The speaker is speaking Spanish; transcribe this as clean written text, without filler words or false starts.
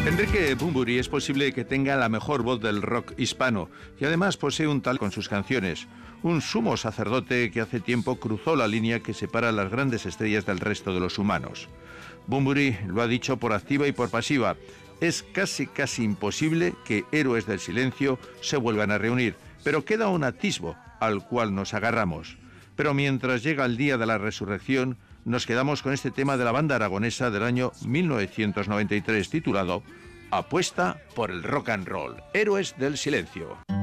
Enrique Bunbury es posible que tenga la mejor voz del rock hispano y además posee un talento con sus canciones. Un sumo sacerdote que hace tiempo cruzó la línea que separa a las grandes estrellas del resto de los humanos. Bunbury lo ha dicho por activa y por pasiva. Es casi imposible que Héroes del Silencio se vuelvan a reunir, pero queda un atisbo al cual nos agarramos. Pero mientras llega el día de la resurrección, nos quedamos con este tema de la banda aragonesa del año 1993 titulado Apuesta por el rock and roll, Héroes del Silencio.